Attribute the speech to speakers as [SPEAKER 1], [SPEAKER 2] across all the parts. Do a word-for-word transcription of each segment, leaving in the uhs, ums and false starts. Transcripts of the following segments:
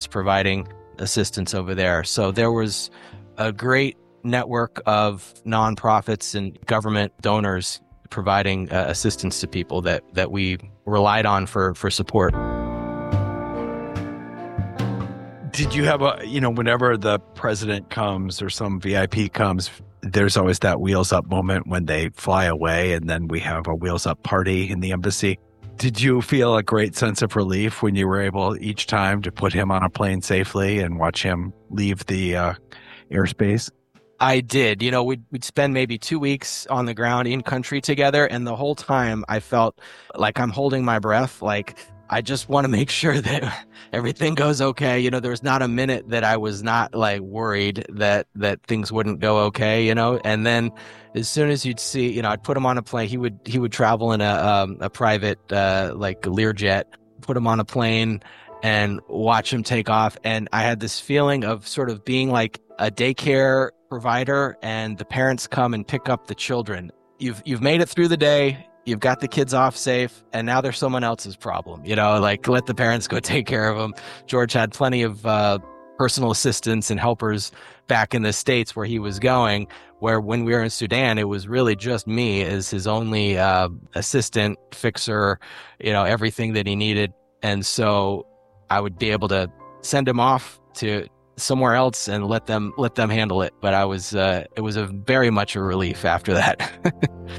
[SPEAKER 1] providing assistance over there. So there was a great network of nonprofits and government donors providing uh, assistance to people that, that we relied on for, for support.
[SPEAKER 2] Did you have a, you know, whenever the president comes or some V I P comes, there's always that wheels up moment when they fly away, and then we have a wheels up party in the embassy. Did you feel a great sense of relief when you were able each time to put him on a plane safely and watch him leave the uh, airspace?
[SPEAKER 1] I did. You know, we'd, we'd spend maybe two weeks on the ground in country together. And the whole time I felt like I'm holding my breath. Like, I just want to make sure that everything goes okay. You know, there was not a minute that I was not like worried that, that things wouldn't go okay, you know? And then as soon as you'd see, you know, I'd put him on a plane. He would, he would travel in a, um, a private, uh, like Learjet, put him on a plane and watch him take off. And I had this feeling of sort of being like a daycare provider, and the parents come and pick up the children. You've, you've made it through the day. You've got the kids off safe, and now they're someone else's problem. You know, like, let the parents go take care of them. George had plenty of uh, personal assistants and helpers back in the States where he was going, where when we were in Sudan, it was really just me as his only uh, assistant, fixer, you know, everything that he needed. And so I would be able to send him off to somewhere else and let them let them handle it. But I was, uh, it was a very much a relief after that.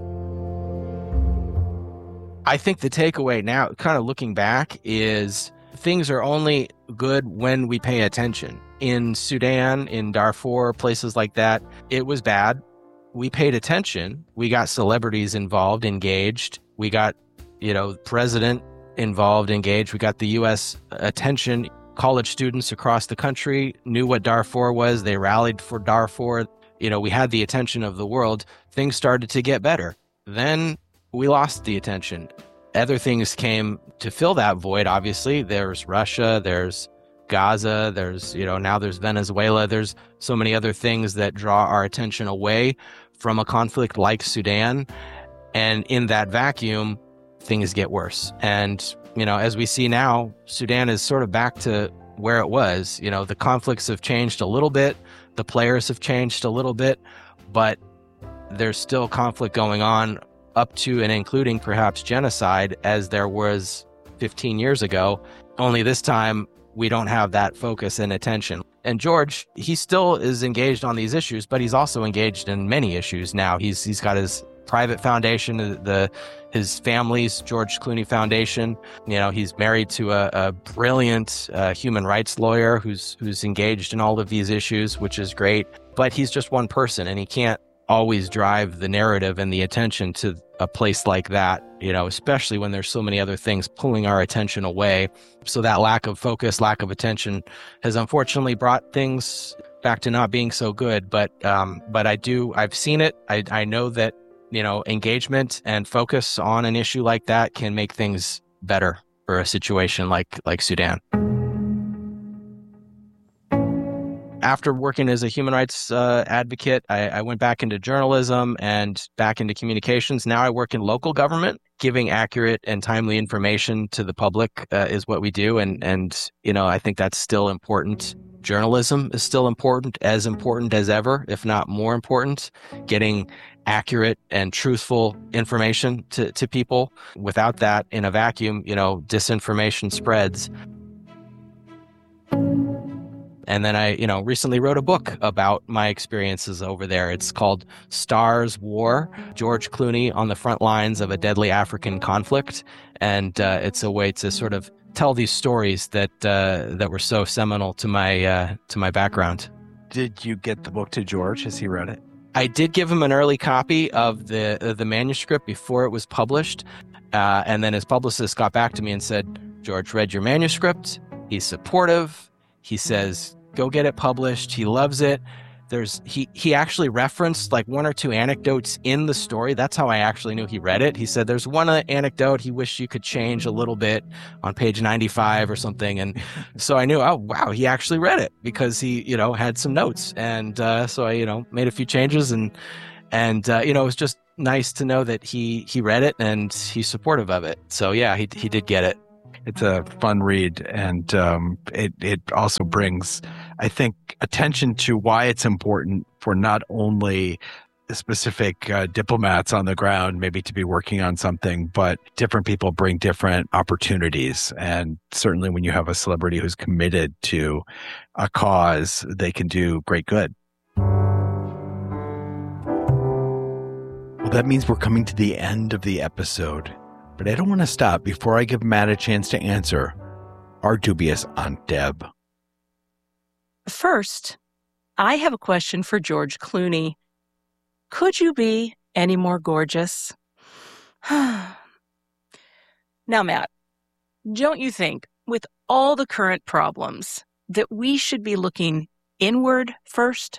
[SPEAKER 1] I think the takeaway now, kind of looking back, is things are only good when we pay attention. In Sudan, in Darfur, places like that, it was bad. We paid attention. We got celebrities involved, engaged. We got, you know, president involved, engaged. We got the U S attention. College students across the country knew what Darfur was. They rallied for Darfur. You know, we had the attention of the world. Things started to get better. Then we lost the attention. Other things came to fill that void, obviously. There's Russia, there's Gaza, there's, you know, now there's Venezuela. There's so many other things that draw our attention away from a conflict like Sudan. And in that vacuum, things get worse. And, you know, as we see now, Sudan is sort of back to where it was. You know, the conflicts have changed a little bit. The players have changed a little bit, but there's still conflict going on, up to and including perhaps genocide, as there was fifteen years ago. Only this time, we don't have that focus and attention. And George, he still is engaged on these issues, but he's also engaged in many issues now. He's He's got his private foundation, the his family's George Clooney Foundation. You know, he's married to a, a brilliant uh, human rights lawyer who's who's engaged in all of these issues, which is great. But he's just one person, and he can't always drive the narrative and the attention to a place like that, you know, especially when there's so many other things pulling our attention away. So that lack of focus, lack of attention has unfortunately brought things back to not being so good. But, um, but I do, I've seen it. I, I know that, you know, engagement and focus on an issue like that can make things better for a situation like, like Sudan. After working as a human rights uh, advocate, I, I went back into journalism and back into communications. Now I work in local government. Giving accurate and timely information to the public uh, is what we do. And, and, you know, I think that's still important. Journalism is still important, as important as ever, if not more important. Getting accurate and truthful information to, to people. Without that, in a vacuum, you know, disinformation spreads. And then I, you know, recently wrote a book about my experiences over there. It's called Stars War, George Clooney on the Front Lines of a Deadly African Conflict. And uh, it's a way to sort of tell these stories that uh, that were so seminal to my uh, to my background.
[SPEAKER 2] Did you get the book to George? Has he read it?
[SPEAKER 1] I did give him an early copy of the of the manuscript before it was published. Uh, and then his publicist got back to me and said, George read your manuscript. He's supportive. He says, go get it published. He loves it. There's he he actually referenced like one or two anecdotes in the story. That's how I actually knew he read it. He said there's one anecdote he wished you could change a little bit on page ninety-five or something. And so I knew, oh, wow, he actually read it because he, you know, had some notes. And uh, so I, you know, made a few changes and, and uh, you know, it was just nice to know that he, he read it and he's supportive of it. So yeah, he he did get it.
[SPEAKER 2] It's a fun read, and um, it it also brings, I think, attention to why it's important for not only specific uh, diplomats on the ground maybe to be working on something, but different people bring different opportunities. And certainly when you have a celebrity who's committed to a cause, they can do great good. Well, that means we're coming to the end of the episode, but I don't want to stop before I give Matt a chance to answer our dubious Aunt Deb.
[SPEAKER 3] First, I have a question for George Clooney. Could you be any more gorgeous? Now, Matt, don't you think, with all the current problems, that we should be looking inward first?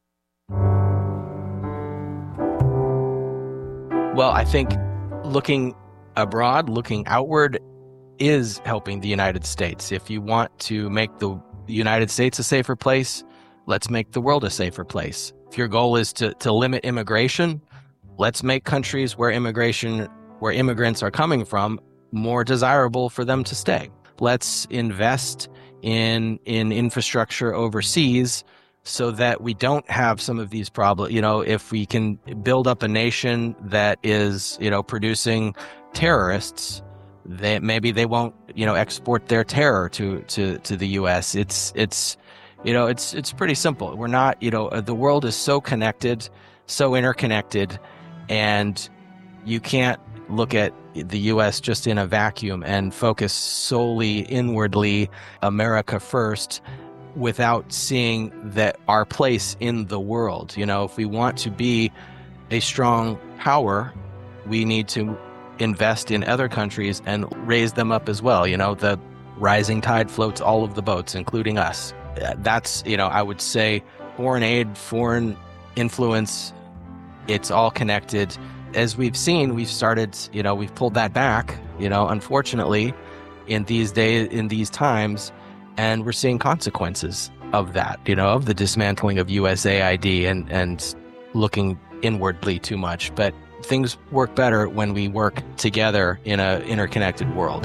[SPEAKER 1] Well, I think looking abroad, looking outward is helping the United States. If you want to make the United States a safer place, let's make the world a safer place. If your goal is to, to limit immigration, let's make countries where immigration, where immigrants are coming from, more desirable for them to stay. Let's invest in in infrastructure overseas so that we don't have some of these problems. You know, if we can build up a nation that is, you know, producing terrorists, they maybe they won't, you know, export their terror to to to the U S. It's it's you know, it's it's pretty simple. We're not, you know, the world is so connected, so interconnected, and you can't look at the U S just in a vacuum and focus solely inwardly, America first, without seeing that our place in the world. You know, if we want to be a strong power, we need to invest in other countries and raise them up as well. You know, the rising tide floats all of the boats, including us. That's, you know, I would say foreign aid, foreign influence, it's all connected. As we've seen, we've started, you know, we've pulled that back, you know, unfortunately, in these days, in these times, and we're seeing consequences of that, you know, of the dismantling of U S A I D and, and looking inwardly too much. But things work better when we work together in an interconnected world.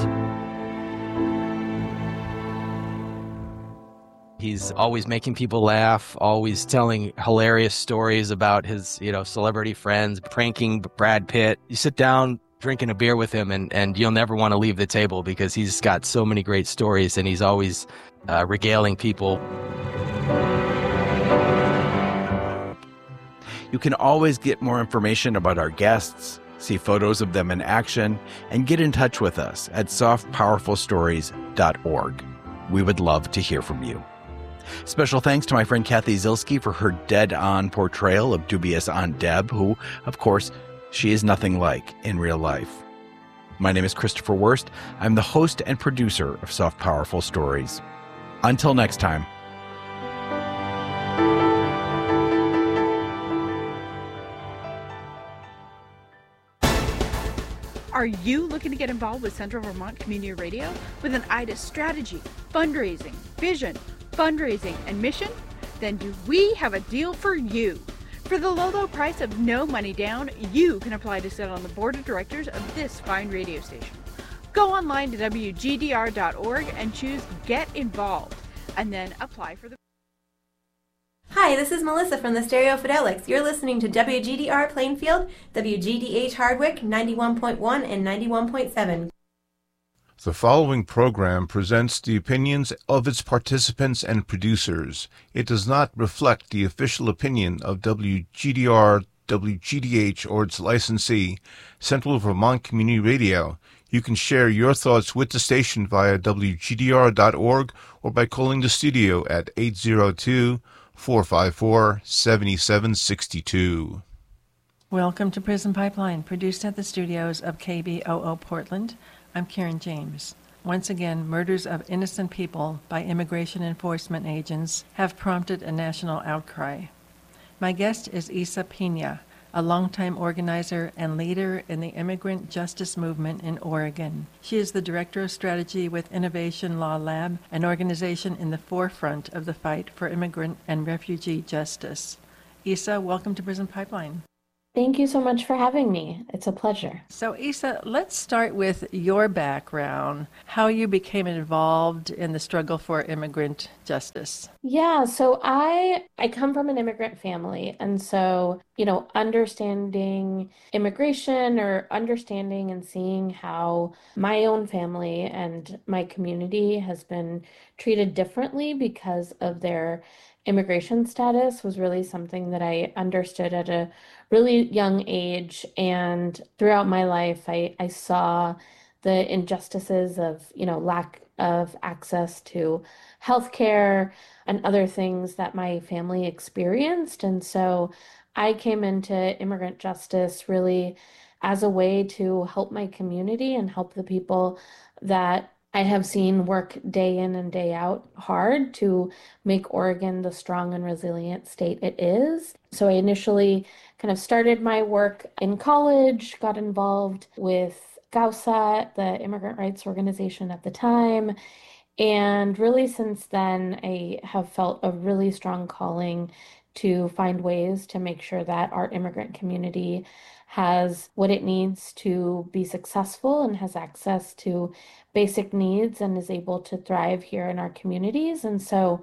[SPEAKER 1] He's always making people laugh, always telling hilarious stories about his, you know, celebrity friends, pranking Brad Pitt. You sit down drinking a beer with him and, and you'll never want to leave the table because he's got so many great stories and he's always uh, regaling people.
[SPEAKER 2] You can always get more information about our guests, see photos of them in action, and get in touch with us at soft powerful stories dot org. We would love to hear from you. Special thanks to my friend Kathy Zilski for her dead-on portrayal of dubious Aunt Deb, who, of course, she is nothing like in real life. My name is Christopher Wurst. I'm the host and producer of Soft Powerful Stories. Until next time.
[SPEAKER 4] Are you looking to get involved with Central Vermont Community Radio with an eye to strategy, fundraising, vision, fundraising, and mission? Then do we have a deal for you. For the low, low price of no money down, you can apply to sit on the board of directors of this fine radio station. Go online to W G D R dot org and choose Get Involved, and then apply for the...
[SPEAKER 5] Hi, this is Melissa from the Stereo Fidelix. You're listening to W G D R Plainfield, W G D H Hardwick, ninety-one point one and ninety-one point seven.
[SPEAKER 6] The following program presents the opinions of its participants and producers. It does not reflect the official opinion of W G D R, W G D H, or its licensee, Central Vermont Community Radio. You can share your thoughts with the station via W G D R dot org or by calling the studio at eight zero two, four five four, seven seven six two.
[SPEAKER 7] Welcome to Prison Pipeline, produced at the studios of K B O O Portland. I'm Karen James. Once again, murders of innocent people by immigration enforcement agents have prompted a national outcry. My guest is Isa Pena, a longtime organizer and leader in the immigrant justice movement in Oregon. She is the Director of Strategy with Innovation Law Lab, an organization in the forefront of the fight for immigrant and refugee justice. Isa, welcome to Prison Pipeline.
[SPEAKER 8] Thank you so much for having me. It's a pleasure.
[SPEAKER 7] So, Isa, let's start with your background, how you became involved in the struggle for immigrant justice.
[SPEAKER 8] Yeah, so I I come from an immigrant family, and so, you know, understanding immigration or understanding and seeing how my own family and my community has been treated differently because of their immigration status was really something that I understood at a really young age. And throughout my life, I, I saw the injustices of, you know, lack of access to healthcare and other things that my family experienced. And so I came into immigrant justice really as a way to help my community and help the people that I have seen work day in and day out hard to make Oregon the strong and resilient state it is. So I initially kind of started my work in college, got involved with GAUSA, the immigrant rights organization at the time. And really, since then, I have felt a really strong calling to find ways to make sure that our immigrant community has what it needs to be successful and has access to basic needs and is able to thrive here in our communities. And so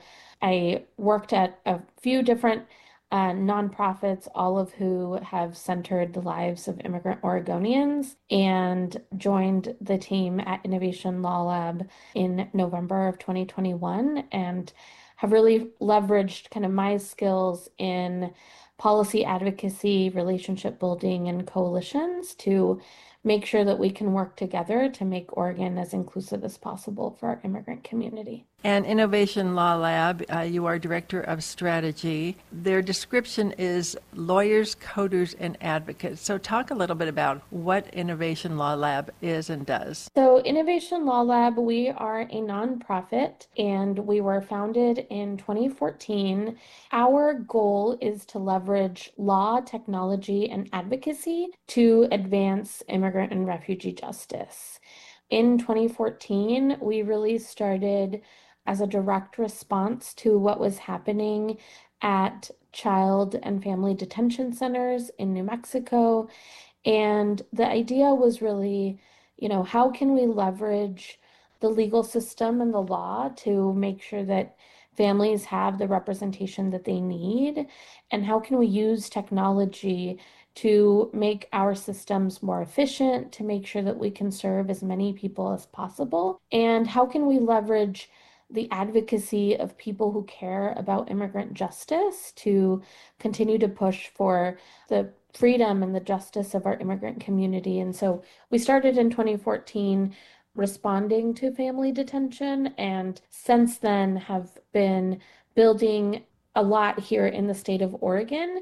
[SPEAKER 8] I worked at a few different uh, nonprofits, all of who have centered the lives of immigrant Oregonians, and joined the team at Innovation Law Lab in November of twenty twenty-one, and have really leveraged kind of my skills in policy advocacy, relationship building, and coalitions to make sure that we can work together to make Oregon as inclusive as possible for our immigrant community.
[SPEAKER 7] And Innovation Law Lab, uh, you are Director of Strategy. Their description is lawyers, coders, and advocates. So talk a little bit about what Innovation Law Lab is and does.
[SPEAKER 8] So Innovation Law Lab, we are a nonprofit, and we were founded in twenty fourteen. Our goal is to leverage law, technology, and advocacy to advance immigrant and refugee justice. In twenty fourteen, we really started as a direct response to what was happening at child and family detention centers in New Mexico. And the idea was really, you know, how can we leverage the legal system and the law to make sure that families have the representation that they need? And how can we use technology to make our systems more efficient, to make sure that we can serve as many people as possible? And how can we leverage the advocacy of people who care about immigrant justice to continue to push for the freedom and the justice of our immigrant community? And so we started in twenty fourteen responding to family detention, and since then have been building a lot here in the state of Oregon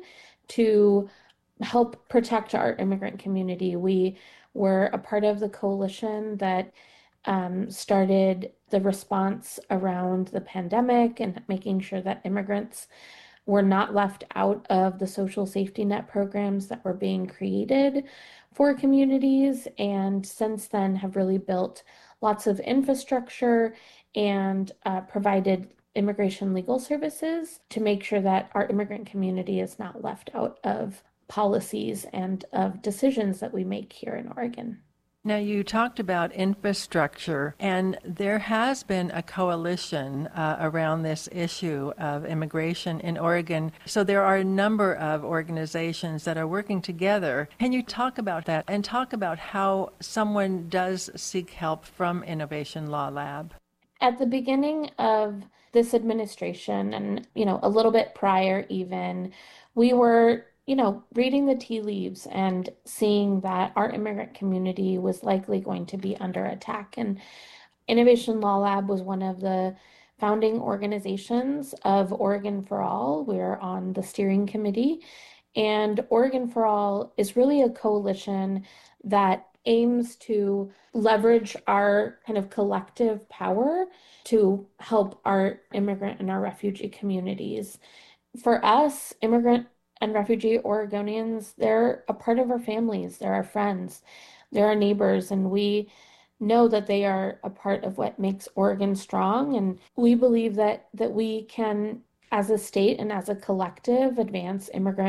[SPEAKER 8] to help protect our immigrant community. We were a part of the coalition that um, started the response around the pandemic and making sure that immigrants were not left out of the social safety net programs that were being created for communities. And since then have really built lots of infrastructure and uh, provided immigration legal services to make sure that our immigrant community is not left out of policies and of decisions that we make here in Oregon.
[SPEAKER 7] Now, you talked about infrastructure, and there has been a coalition uh, around this issue of immigration in Oregon. So there are a number of organizations that are working together. Can you talk about that and talk about how someone does seek help from Innovation Law Lab?
[SPEAKER 8] At the beginning of this administration, and you know, a little bit prior even, we were you know, reading the tea leaves and seeing that our immigrant community was likely going to be under attack. And Innovation Law Lab was one of the founding organizations of Oregon for All. We're on the steering committee. And Oregon for All is really a coalition that aims to leverage our kind of collective power to help our immigrant and our refugee communities. For us, immigrant and refugee Oregonians, they're a part of our families, they're our friends, they're our neighbors, and we know that they are a part of what makes Oregon strong. And we believe that that we can, as a state and as a collective, advance immigrant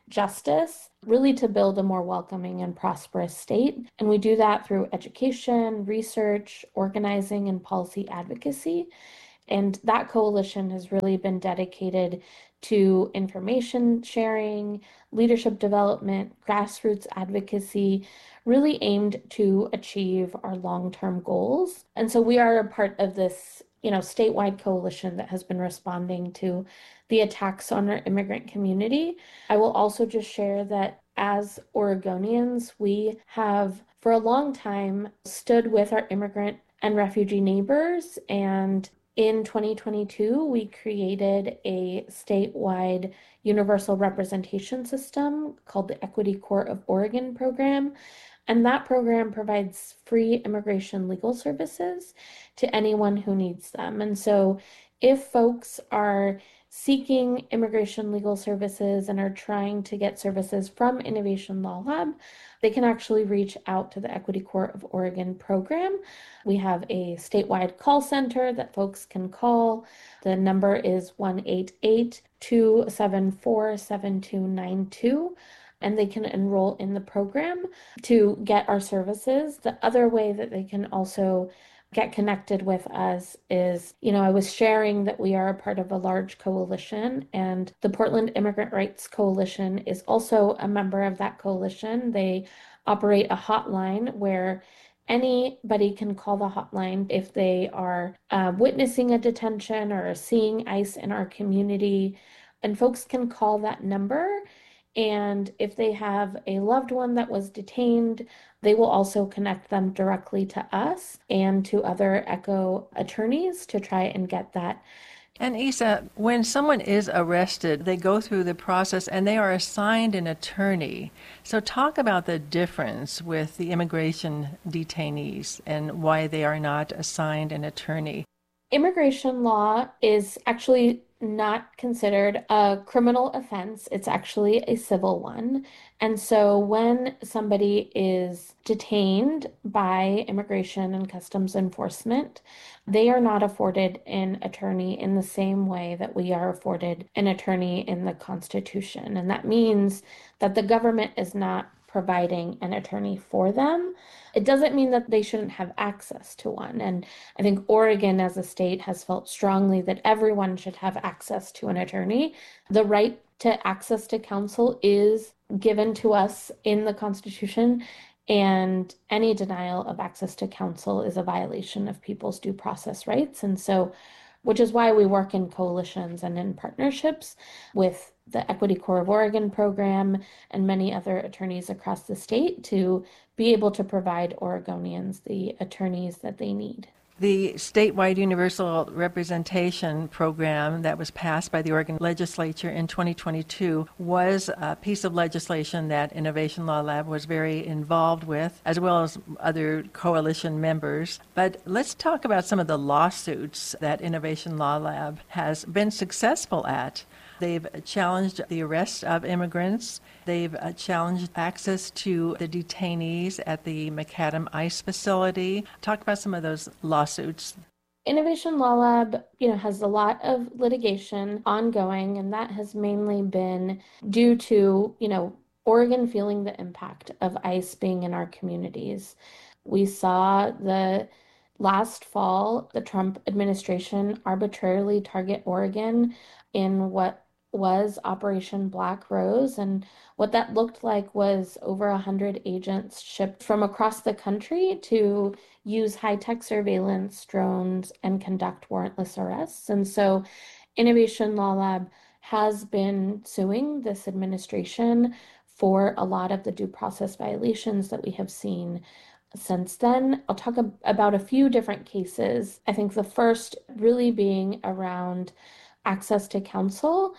[SPEAKER 8] justice, really to build a more welcoming and prosperous state. And we do that through education, research, organizing, and policy advocacy. And that coalition has really been dedicated to information sharing, leadership development, grassroots advocacy, really aimed to achieve our long-term goals. And so we are a part of this, you know, statewide coalition that has been responding to the attacks on our immigrant community. I will also just share that as Oregonians, we have for a long time stood with our immigrant and refugee neighbors. And in twenty twenty-two, we created a statewide universal representation system called the Equity Court of Oregon program. And that program provides free immigration legal services to anyone who needs them. And so if folks are seeking immigration legal services and are trying to get services from Innovation Law Lab, they can actually reach out to the Equity Court of Oregon program. We have a statewide call center that folks can call. The number is one eight eight, two seven four, seven two nine two. And they can enroll in the program to get our services. The other way that they can also get connected with us is, you know, I was sharing that we are a part of a large coalition, and the Portland Immigrant Rights Coalition is also a member of that coalition. They operate a hotline where anybody can call the hotline if they are uh, witnessing a detention or seeing ICE in our community, and folks can call that number. And if they have a loved one that was detained, they will also connect them directly to us and to other ECHO attorneys to try and get that.
[SPEAKER 7] And Isa, when someone is arrested, they go through the process and they are assigned an attorney. So talk about the difference with the immigration detainees and why they are not assigned an attorney.
[SPEAKER 8] Immigration law is actually not considered a criminal offense. It's actually a civil one. And so when somebody is detained by Immigration and Customs Enforcement, they are not afforded an attorney in the same way that we are afforded an attorney in the Constitution. And that means that the government is not providing an attorney for them. It doesn't mean that they shouldn't have access to one. And I think Oregon as a state has felt strongly that everyone should have access to an attorney. The right to access to counsel is given to us in the Constitution, and any denial of access to counsel is a violation of people's due process rights. And so, which is why we work in coalitions and in partnerships with the Equity Court of Oregon program and many other attorneys across the state to be able to provide Oregonians the attorneys that they need.
[SPEAKER 7] The statewide universal representation program that was passed by the Oregon legislature in twenty twenty-two was a piece of legislation that Innovation Law Lab was very involved with, as well as other coalition members. But let's talk about some of the lawsuits that Innovation Law Lab has been successful at. They've challenged the arrest of immigrants. They've challenged access to the detainees at the McAdam ICE facility. Talk about some of those lawsuits.
[SPEAKER 8] Innovation Law Lab, you know, has a lot of litigation ongoing, and that has mainly been due to, you know, Oregon feeling the impact of ICE being in our communities. We saw the last fall, the Trump administration arbitrarily target Oregon in what was Operation Black Rose. And what that looked like was over one hundred agents shipped from across the country to use high-tech surveillance drones and conduct warrantless arrests. And so Innovation Law Lab has been suing this administration for a lot of the due process violations that we have seen since then. I'll talk ab- about a few different cases. I think the first really being around access to counsel,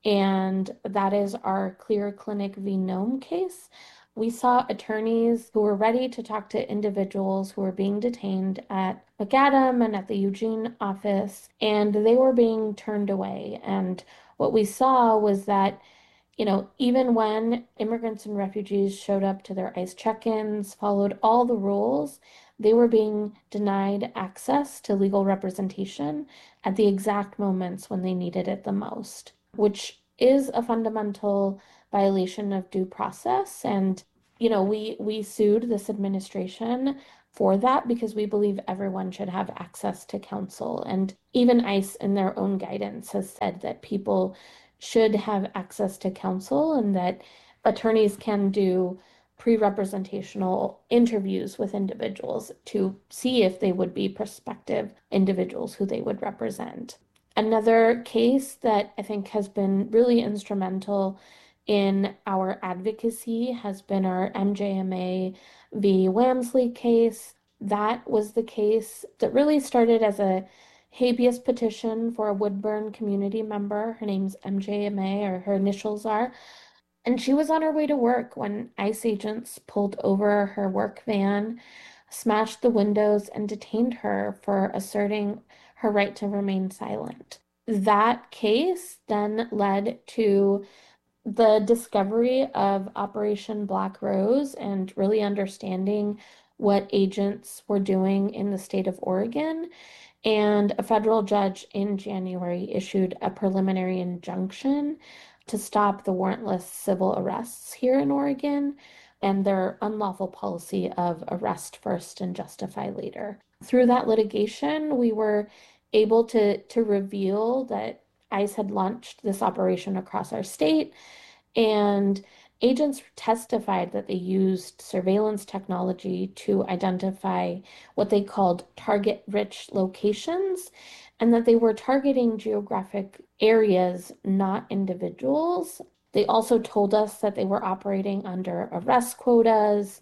[SPEAKER 8] and that is our Clear Clinic v. Nome case. We saw attorneys who were ready to talk to individuals who were being detained at McAdam and at the Eugene office, and they were being turned away. And what we saw was that, you know, even when immigrants and refugees showed up to their ICE check-ins, followed all the rules, they were being denied access to legal representation at the exact moments when they needed it the most, which is a fundamental violation of due process. And, you know, we, we sued this administration for that because we believe everyone should have access to counsel. And even ICE in their own guidance has said that people should have access to counsel and that attorneys can do pre-representational interviews with individuals to see if they would be prospective individuals who they would represent. Another case that I think has been really instrumental in our advocacy has been our M J M A v. Wamsley case. That was the case that really started as a habeas petition for a Woodburn community member. Her name's M J M A, or her initials are. And she was on her way to work when ICE agents pulled over her work van, smashed the windows, and detained her for asserting her right to remain silent. That case then led to the discovery of Operation Black Rose and really understanding what agents were doing in the state of Oregon. And a federal judge in January issued a preliminary injunction to stop the warrantless civil arrests here in Oregon and their unlawful policy of arrest first and justify later. Through that litigation, we were able to, to reveal that ICE had launched this operation across our state, and agents testified that they used surveillance technology to identify what they called target-rich locations, and that they were targeting geographic areas, not individuals. They also told us that they were operating under arrest quotas,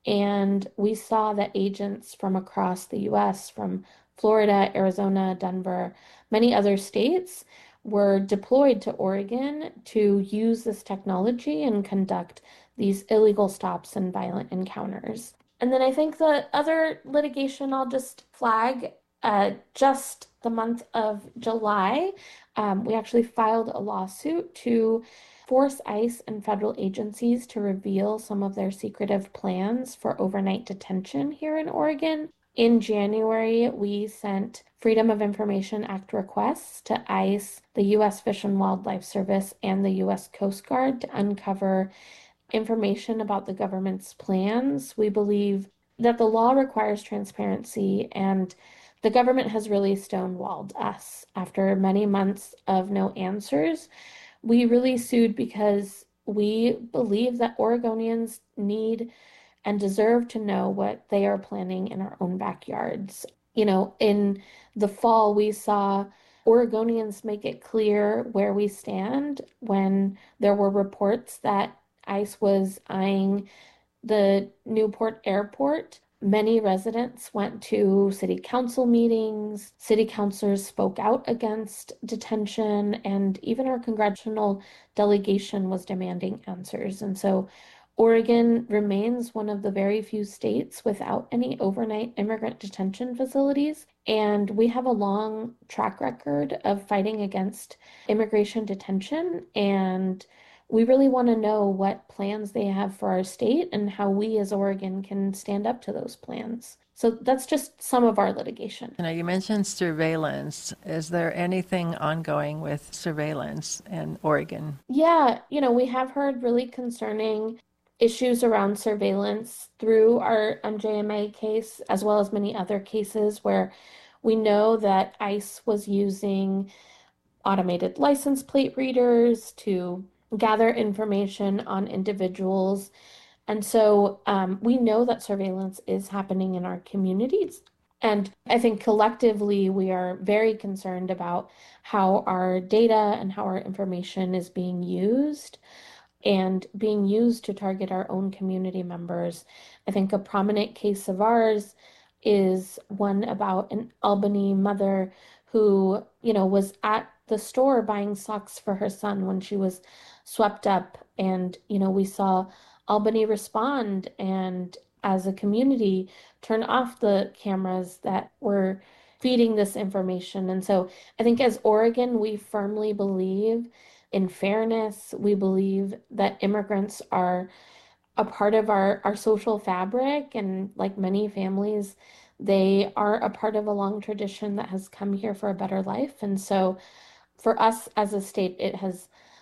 [SPEAKER 8] and we saw that agents from across the U S, from Florida, Arizona, Denver, many other states, were deployed to Oregon to use this technology and conduct these illegal stops and violent encounters. And then I think the other litigation I'll just flag, uh, just the month of July, um, we actually filed a lawsuit to force ICE and federal agencies to reveal some of their secretive plans for overnight detention here in Oregon. In January, we sent Freedom of Information Act requests to ICE, the U S Fish and Wildlife Service, and the U S Coast Guard to uncover information about the government's plans. We believe that the law requires transparency, and the government has really stonewalled us. After many months of no answers, we really sued because we believe that Oregonians need and deserve to know what they are planning in our own backyards. You know, in the fall, we saw Oregonians make it clear where we stand when there were reports that ICE was eyeing the Newport airport. Many residents went to city council meetings. City councilors spoke out against detention, and even our congressional delegation was demanding answers. And so Oregon remains one of the very few states without any overnight immigrant detention facilities, and we have a long track record of fighting against immigration detention, and we really want to know what plans they have for our state and how we as Oregon can stand up to those plans. So that's just some of our litigation.
[SPEAKER 7] You know, you mentioned surveillance. Is there anything ongoing with surveillance in Oregon?
[SPEAKER 8] Yeah, you know, we have heard really concerning issues around surveillance through our M J M A case, as well as many other cases where we know that ICE was using automated license plate readers to gather information on individuals. And so um, we know that surveillance is happening in our communities. And I think collectively we are very concerned about how our data and how our information is being used and being used to target our own community members. I think a prominent case of ours is one about an Albany mother who, you know, was at the store buying socks for her son when she was swept up. And, you know, we saw Albany respond and as a community turn off the cameras that were feeding this information. And so I think as Oregon, we firmly believe in fairness. We believe that immigrants are a part of our, our social fabric, and like many families, they are a part of a long tradition that has come here for a better life. And so for us as a state, it has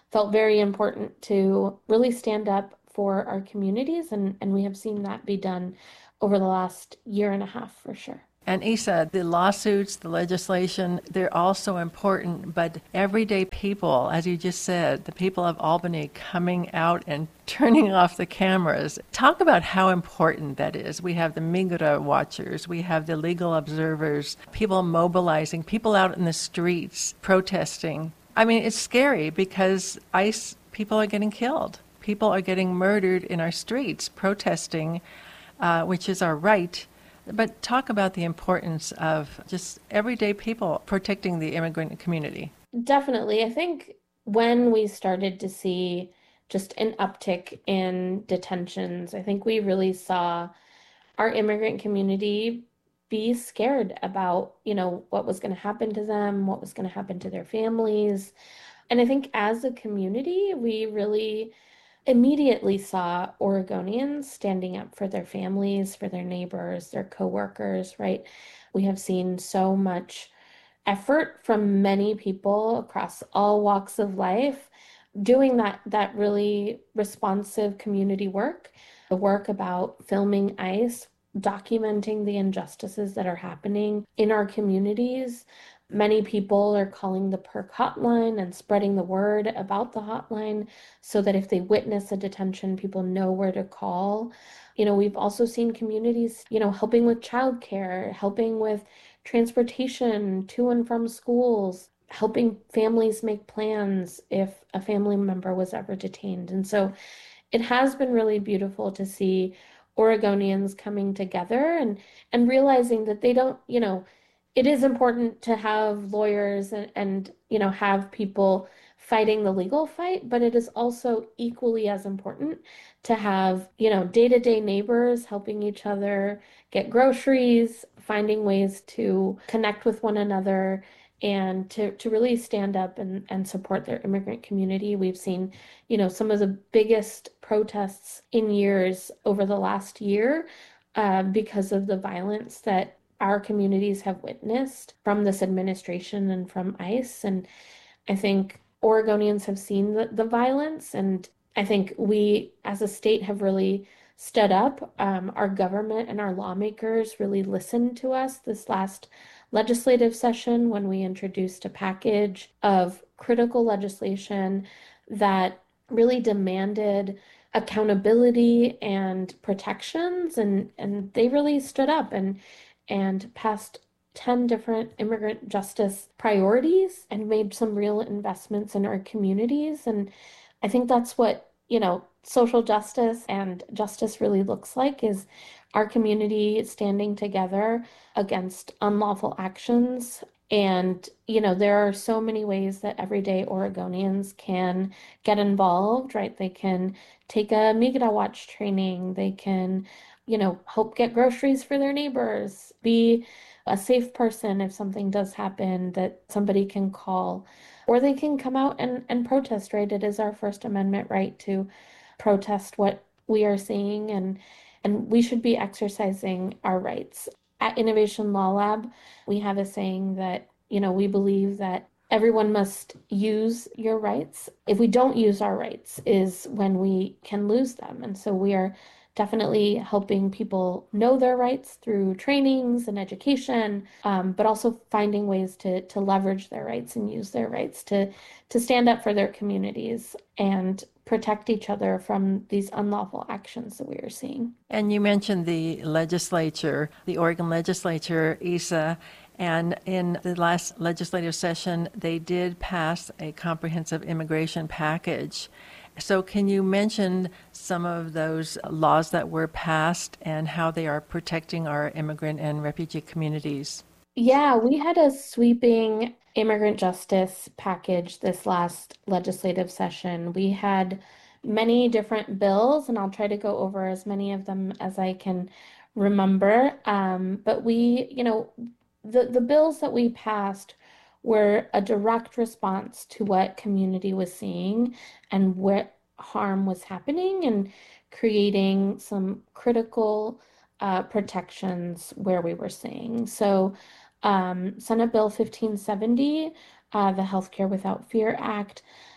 [SPEAKER 8] felt very important to really stand up for our communities, and, and we have seen that be done over the last year and a half for sure.
[SPEAKER 7] And Isa, the lawsuits, the legislation, they're all so important, but everyday people, as you just said, the people of Albany coming out and turning off the cameras. Talk about how important that is. We have the Migra watchers, we have the legal observers, people mobilizing, people out in the streets protesting. I mean, it's scary because ICE people are getting killed. People are getting murdered in our streets protesting, uh, which is our right. But talk about the importance of just everyday people protecting the immigrant community.
[SPEAKER 8] Definitely. I think when we started to see just an uptick in detentions, I think we really saw our immigrant community be scared about, you know, what was going to happen to them, what was going to happen to their families. And I think as a community, we really immediately saw Oregonians standing up for their families, for their neighbors, their coworkers, right? We have seen so much effort from many people across all walks of life doing that that really responsive community work, the work about filming ICE, documenting the injustices that are happening in our communities. Many people are calling the PERC hotline and spreading the word about the hotline so that if they witness a detention, people know where to call. You know, we've also seen communities, you know, helping with childcare, helping with transportation to and from schools, helping families make plans if a family member was ever detained. And so it has been really beautiful to see Oregonians coming together and, and realizing that they don't, you know, it is important to have lawyers and, and, you know, have people fighting the legal fight, but it is also equally as important to have, you know, day-to-day neighbors helping each other get groceries, finding ways to connect with one another and to, to really stand up and, and support their immigrant community. We've seen, you know, some of the biggest protests in years over the last year uh, because of the violence that our communities have witnessed from this administration and from ICE. And I think Oregonians have seen the, the violence. And I think we as a state have really stood up. Um, our government and our lawmakers really listened to us this last legislative session when we introduced a package of critical legislation that really demanded accountability and protections. And, and they really stood up and and passed ten different immigrant justice priorities and made some real investments in our communities. And I think that's what, you know, social justice and justice really looks like, is our community standing together against unlawful actions. And, you know, there are so many ways that everyday Oregonians can get involved, right? They can take a Migra Watch training. They can, you know, help get groceries for their neighbors, be a safe person if something does happen that somebody can call, or they can come out and, and protest, right? It is our First Amendment right to protest what we are seeing, and, and we should be exercising our rights. At Innovation Law Lab, we have a saying that, you know, we believe that everyone must use your rights. If we don't use our rights is when we can lose them. And so we are definitely helping people know their rights through trainings and education, um, but also finding ways to to leverage their rights and use their rights to to stand up for their communities and protect each other from these unlawful actions that we are seeing.
[SPEAKER 7] And you mentioned the legislature, the Oregon legislature, Isa, and in the last legislative session, they did pass a comprehensive immigration package. So can you mention some of those laws that were passed and how they are protecting our immigrant and refugee communities?
[SPEAKER 8] Yeah, we had a sweeping immigrant justice package this last legislative session. We had many different bills, and I'll try to go over as many of them as I can remember. Um, but we, you know, the, the bills that we passed were a direct response to what community was seeing and what harm was happening, and creating some critical uh, protections where we were seeing. So um, Senate Bill fifteen seventy, uh, the Healthcare Without Fear Act,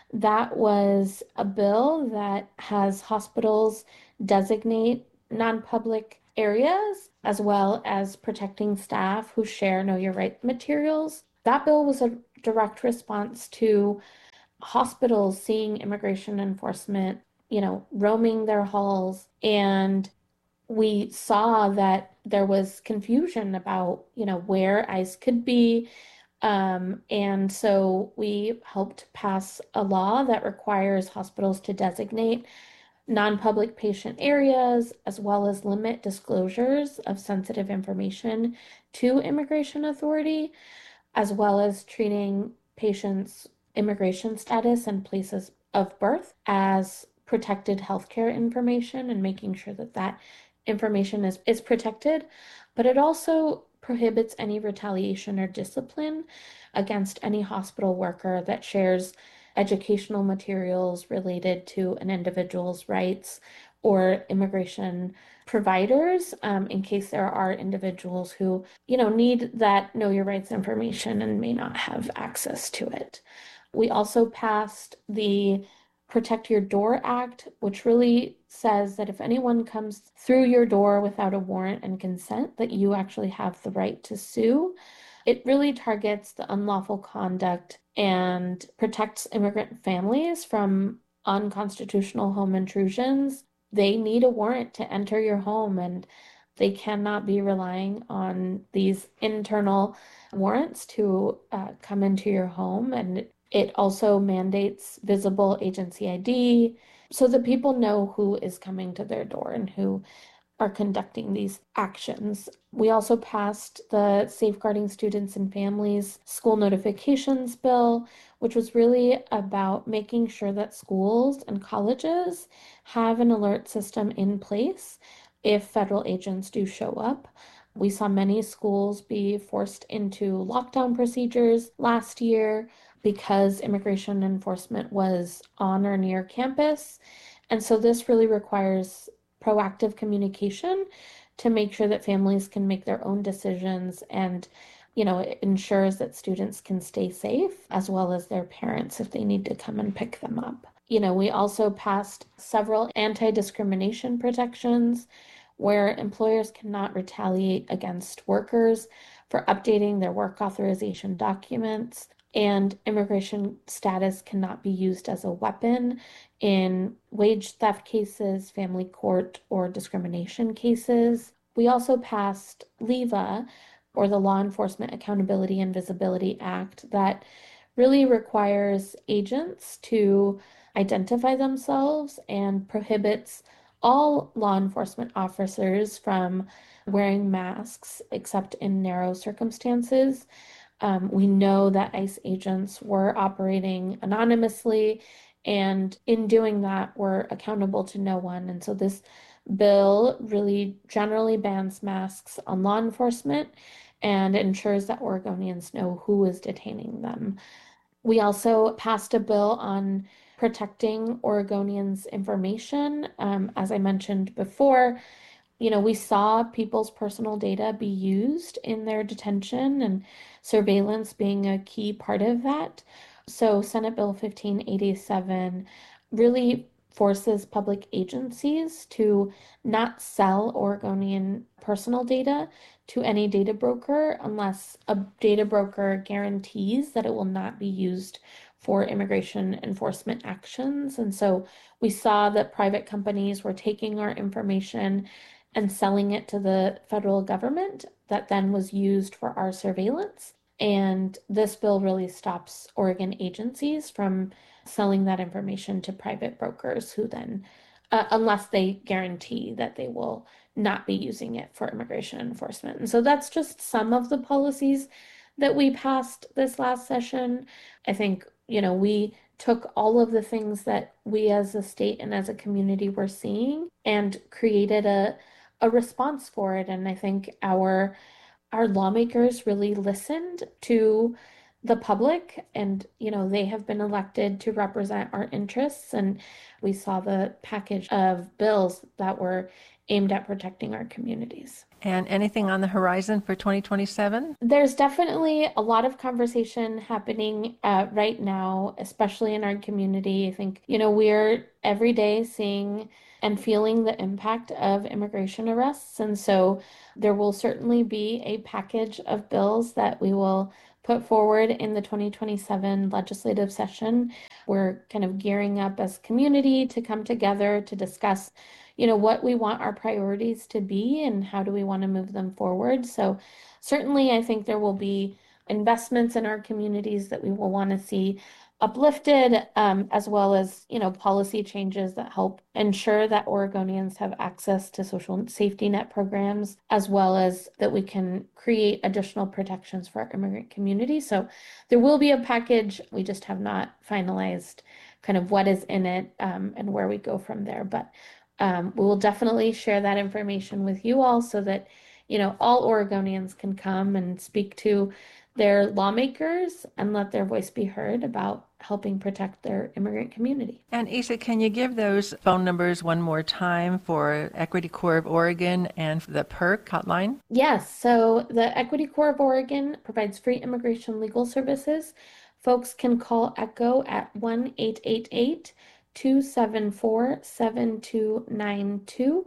[SPEAKER 8] That was a bill that has hospitals designate non-public areas as well as protecting staff who share Know Your Right materials. That bill was a direct response to hospitals seeing immigration enforcement, you know, roaming their halls. And we saw that there was confusion about, you know, where ICE could be. Um, and so we helped pass a law that requires hospitals to designate non-public patient areas as well as limit disclosures of sensitive information to immigration authority, as well as treating patients' immigration status and places of birth as protected healthcare information and making sure that that information is, is protected. But it also prohibits any retaliation or discipline against any hospital worker that shares educational materials related to an individual's rights or immigration providers, um, in case there are individuals who, you know, need that Know Your Rights information and may not have access to it. We also passed the Protect Your Door Act, which really says that if anyone comes through your door without a warrant and consent, that you actually have the right to sue. It really targets the unlawful conduct and protects immigrant families from unconstitutional home intrusions. They need a warrant to enter your home, and they cannot be relying on these internal warrants to uh, come into your home. And it also mandates visible agency I D so that people know who is coming to their door and who are conducting these actions. We also passed the Safeguarding Students and Families School Notifications Bill, which was really about making sure that schools and colleges have an alert system in place if federal agents do show up. We saw many schools be forced into lockdown procedures last year because immigration enforcement was on or near campus. And so this really requires proactive communication to make sure that families can make their own decisions, and, you know, it ensures that students can stay safe as well as their parents if they need to come and pick them up. You know, we also passed several anti-discrimination protections where employers cannot retaliate against workers for updating their work authorization documents, and immigration status cannot be used as a weapon in wage theft cases, family court, or discrimination cases. We also passed LEVA, or the Law Enforcement Accountability and Visibility Act, that really requires agents to identify themselves and prohibits all law enforcement officers from wearing masks except in narrow circumstances. Um, we know that ICE agents were operating anonymously, and in doing that, were accountable to no one. And so this bill really generally bans masks on law enforcement and ensures that Oregonians know who is detaining them. We also passed a bill on protecting Oregonians' information. Um, as I mentioned before, you know, we saw people's personal data be used in their detention, and surveillance being a key part of that. So Senate Bill fifteen eighty-seven really forces public agencies to not sell Oregonian personal data to any data broker unless a data broker guarantees that it will not be used for immigration enforcement actions. And so we saw that private companies were taking our information and selling it to the federal government that then was used for our surveillance. And this bill really stops Oregon agencies from selling that information to private brokers who then, uh, unless they guarantee that they will not be using it for immigration enforcement. And so that's just some of the policies that we passed this last session. I think, you know, we took all of the things that we as a state and as a community were seeing and created a a response for it. And I think our our lawmakers really listened to the public, and you know they have been elected to represent our interests, and we saw the package of bills that were aimed at protecting our communities.
[SPEAKER 7] And anything on the horizon for twenty twenty-seven?
[SPEAKER 8] There's definitely a lot of conversation happening uh, right now, especially in our community. I think, you know, we're every day seeing and feeling the impact of immigration arrests. And so there will certainly be a package of bills that we will put forward in the twenty twenty-seven legislative session. We're kind of gearing up as a community to come together to discuss, you know, what we want our priorities to be and how do we want to move them forward. So certainly I think there will be investments in our communities that we will want to see uplifted, um, as well as, you know, policy changes that help ensure that Oregonians have access to social safety net programs, as well as that we can create additional protections for our immigrant community. So there will be a package. We just have not finalized kind of what is in it um, and where we go from there. But um, we will definitely share that information with you all so that, you know, all Oregonians can come and speak to their lawmakers and let their voice be heard about helping protect their immigrant community.
[SPEAKER 7] And Isa, can you give those phone numbers one more time for Equity Corps of Oregon and the PERC hotline?
[SPEAKER 8] Yes, so the Equity Corps of Oregon provides free immigration legal services. Folks can call ECHO at one eight eight eight, two seven four, seven two nine two.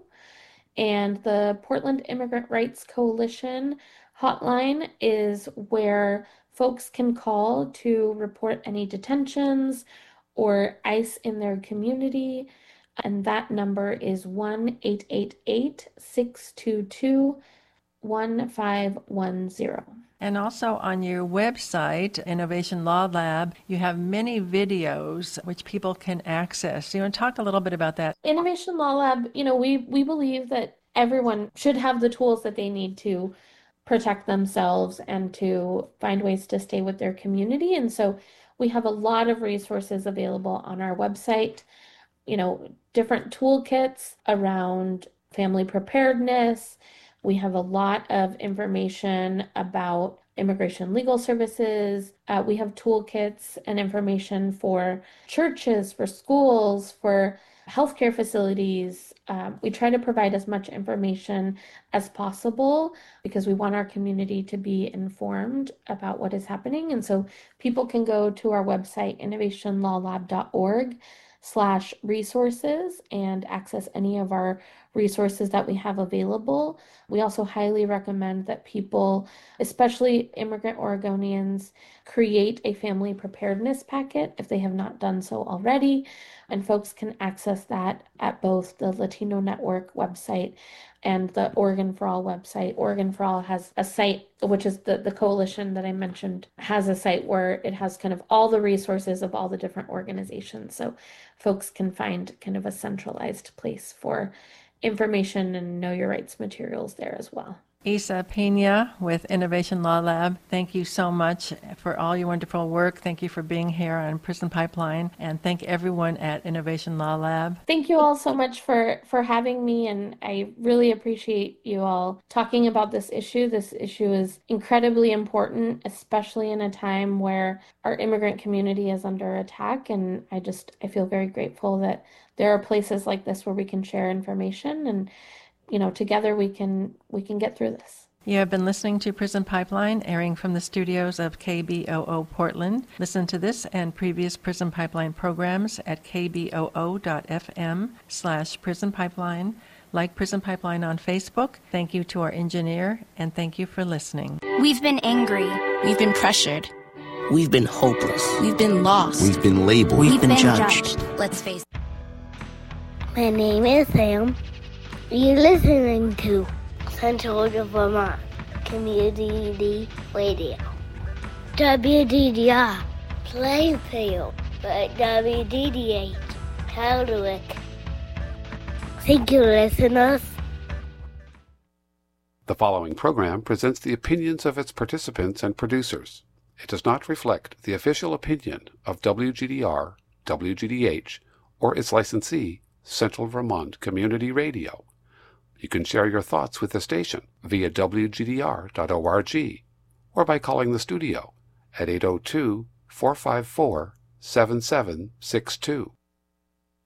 [SPEAKER 8] And the Portland Immigrant Rights Coalition hotline is where folks can call to report any detentions or ICE in their community. And that number is one eight eight eight, six two two, one five one zero.
[SPEAKER 7] And also on your website, Innovation Law Lab, you have many videos which people can access. You want to talk a little bit about that?
[SPEAKER 8] Innovation Law Lab, you know, we, we believe that everyone should have the tools that they need to protect themselves and to find ways to stay with their community. And so we have a lot of resources available on our website, you know, different toolkits around family preparedness. We have a lot of information about immigration legal services. Uh, we have toolkits and information for churches, for schools, for healthcare facilities. Um, we try to provide as much information as possible because we want our community to be informed about what is happening. And so people can go to our website, innovation law lab dot org slash resources, and access any of our resources that we have available. We also highly recommend that people, especially immigrant Oregonians, create a family preparedness packet if they have not done so already. And folks can access that at both the Latino Network website and the Oregon for All website. Oregon for All has a site, which is the, the coalition that I mentioned, has a site where it has kind of all the resources of all the different organizations. So folks can find kind of a centralized place for information and know your rights materials there as well.
[SPEAKER 7] Isa Pena with Innovation Law Lab, thank you so much for all your wonderful work. Thank you for being here on Prison Pipeline, and thank everyone at Innovation Law Lab.
[SPEAKER 8] Thank you all so much for, for having me, and I really appreciate you all talking about this issue. This issue is incredibly important, especially in a time where our immigrant community is under attack, and I just, I feel very grateful that there are places like this where we can share information, and you know, together we can we can get through this.
[SPEAKER 7] You have been listening to Prison Pipeline, airing from the studios of K B O O Portland. Listen to this and previous Prison Pipeline programs at kboo.fm slash Prison Pipeline. Like Prison Pipeline on Facebook. Thank you to our engineer, and thank you for listening.
[SPEAKER 9] We've been angry.
[SPEAKER 10] We've been pressured.
[SPEAKER 11] We've been hopeless.
[SPEAKER 10] We've been lost.
[SPEAKER 11] We've been labeled.
[SPEAKER 10] We've,
[SPEAKER 9] We've
[SPEAKER 10] been,
[SPEAKER 9] been
[SPEAKER 10] judged.
[SPEAKER 9] judged. Let's face it.
[SPEAKER 12] My name is Sam. You're listening to Central Vermont Community Radio. W D D R Plainfield, but W D D H Hardwick. Thank you, listeners.
[SPEAKER 13] The following program presents the opinions of its participants and producers. It does not reflect the official opinion of W G D R, W G D H, or its licensee, Central Vermont Community Radio. You can share your thoughts with the station via w g d r dot org or by calling the studio at eight oh two, four five four, seven seven six two.